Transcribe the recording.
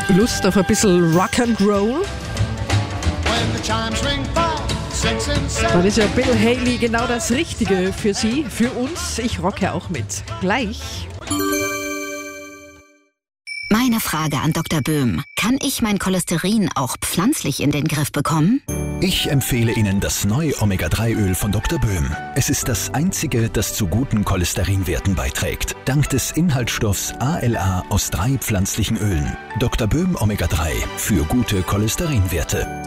Lust auf ein bisschen Rock'n'Roll? Dann ist ja Bill Haley genau das Richtige für Sie, für uns. Ich rocke auch mit. Gleich. Meine Frage an Dr. Böhm. Kann ich mein Cholesterin auch pflanzlich in den Griff bekommen? Ich empfehle Ihnen das neue Omega-3-Öl von Dr. Böhm. Es ist das einzige, das zu guten Cholesterinwerten beiträgt. Dank des Inhaltsstoffs ALA aus 3 pflanzlichen Ölen. Dr. Böhm Omega-3 für gute Cholesterinwerte.